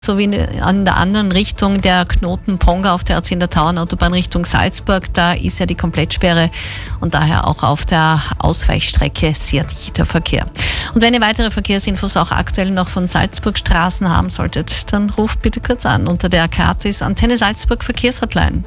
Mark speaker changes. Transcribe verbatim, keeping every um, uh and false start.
Speaker 1: So wie an der anderen Richtung der Knoten Ponga auf der Erzieher Tauernautobahn Richtung Salzburg, da ist ja die Komplettsperre und daher auch auf der Ausweichstrecke sehr dichter Verkehr. Und wenn ihr weitere Verkehrsinfos auch aktuell noch von Salzburg Straßen haben solltet, dann ruft bitte kurz an unter der Gratis Antenne Salzburg Verkehrshotline.